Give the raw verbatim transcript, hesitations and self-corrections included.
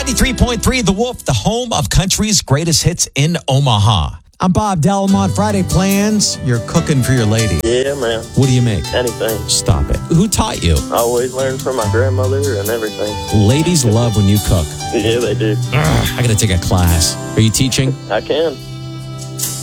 ninety-three point three The Wolf, the home of country's greatest hits in Omaha. I'm Bob Delamont. Friday plans. You're cooking for your lady. Yeah, man. What do you make? Anything. Stop it. Who taught you? I always learn from my grandmother and everything. Ladies love when you cook. Yeah, they do. Ugh, I got to take a class. Are you teaching? I can.